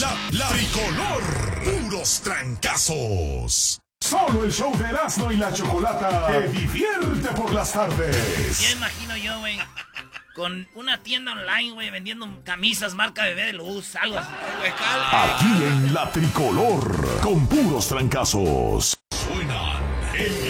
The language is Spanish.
La tricolor, puros trancazos. Solo el show de Erasmo y la Chocolata te divierte por las tardes. Ya imagino yo, güey, con una tienda online, güey, vendiendo camisas marca Bebé de Luz, algo así. Aquí en la tricolor, con puros trancazos. Suenan en